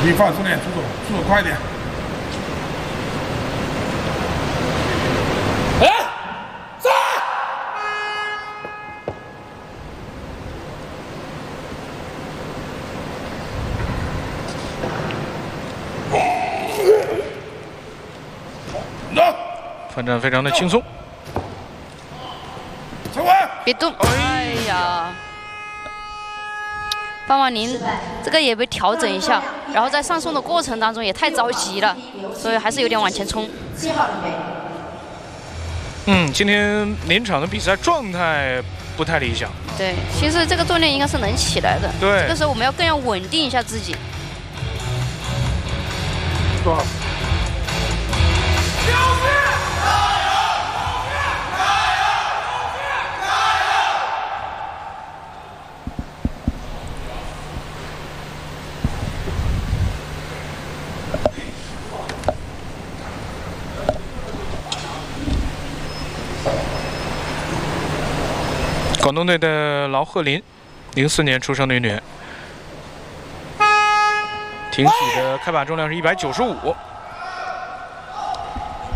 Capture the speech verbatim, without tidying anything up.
力放松点，出手，出手快一点。哎，上！ 反战非常的轻松。 别动！哎呀，范万宁这个也被调整一下，然后在上送的过程当中也太着急了，所以还是有点往前冲。 嗯，今天临场的比赛状态不太理想。 对，其实这个重量应该是能起来的。 对， 这个时候我们要更要稳定一下自己。 多少？ 广东队的劳鹤林，零四年出生的运动员，挺举的开把重量是一百九十五。